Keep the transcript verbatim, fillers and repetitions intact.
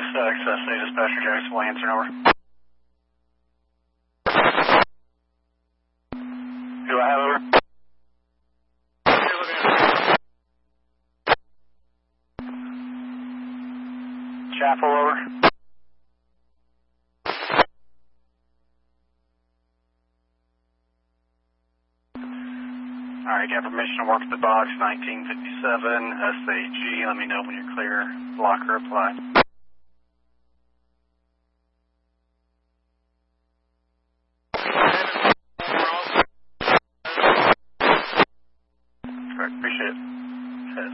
six, S A Dispatcher Jacksonville, answer over. Who do I have over? Chapel over. Alright, got permission to work at the box, nineteen fifty-seven, S A G. Let me know when you're clear. Blocker applied. Correct, appreciate it.